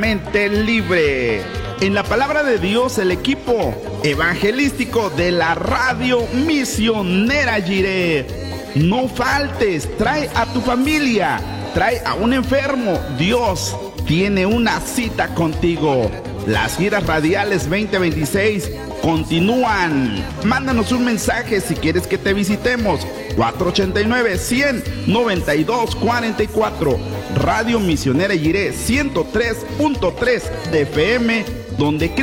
Mente libre. En la palabra de Dios, el equipo evangelístico de la radio misionera Jireh. No faltes, trae a tu familia, trae a un enfermo. Dios tiene una cita contigo. Las giras radiales 2026 continúan. Mándanos un mensaje si quieres que te visitemos. 489-100-9244. Radio Misionera Jireh 103.3 de FM, donde